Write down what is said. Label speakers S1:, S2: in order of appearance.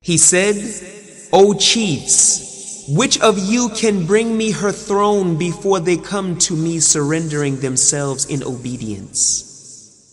S1: He said, O chiefs, which of you can bring me her throne before they come to me surrendering themselves in obedience?